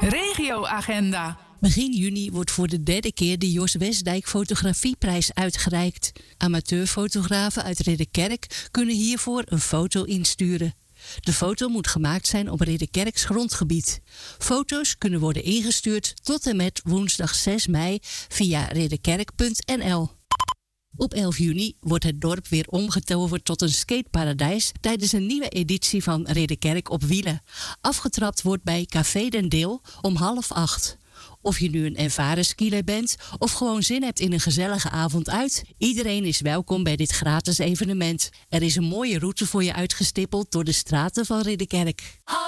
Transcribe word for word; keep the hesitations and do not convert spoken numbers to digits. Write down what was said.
Regioagenda. Begin juni wordt voor de derde keer de Jos Westdijk Fotografieprijs uitgereikt. Amateurfotografen uit Ridderkerk kunnen hiervoor een foto insturen. De foto moet gemaakt zijn op Ridderkerks grondgebied. Foto's kunnen worden ingestuurd tot en met woensdag zes mei via ridderkerk punt n l. Op elf juni wordt het dorp weer omgetoverd tot een skateparadijs tijdens een nieuwe editie van Ridderkerk op wielen. Afgetrapt wordt bij Café Den Deel om half acht. Of je nu een ervaren skieler bent of gewoon zin hebt in een gezellige avond uit, iedereen is welkom bij dit gratis evenement. Er is een mooie route voor je uitgestippeld door de straten van Ridderkerk.